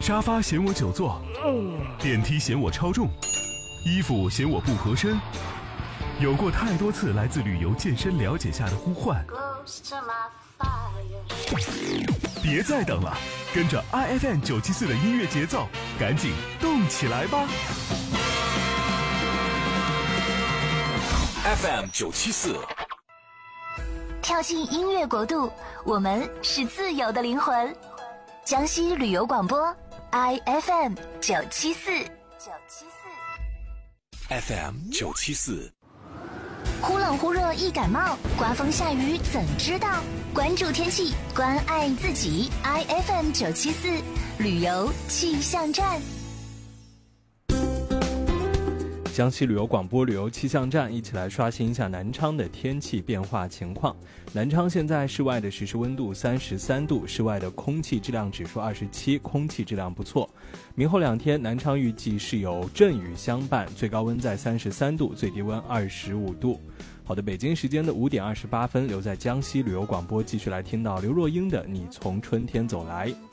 沙发嫌我久坐，电梯嫌我超重，衣服嫌我不合身。有过太多次来自旅游健身了解下的呼唤，别再等了，跟着 IFM 974的音乐节奏，赶紧动起来吧。 FM 974， 跳进音乐国度，我们是自由的灵魂。江西旅游广播 IFM 974。 FM 974。 忽冷忽热易感冒，刮风下雨怎知道？关注天气，关爱自己。IFM 974旅游气象站。 江西旅游广播旅游气象站，一起来刷新一下南昌的天气变化情况。南昌现在室外的实时温度33度，室外的空气质量指数27，空气质量不错。明后2天，南昌预计是有阵雨相伴，最高温在33度，最低温25度。好的，北京时间的5点28分，留在江西旅游广播，继续来听到刘若英的《你从春天走来》。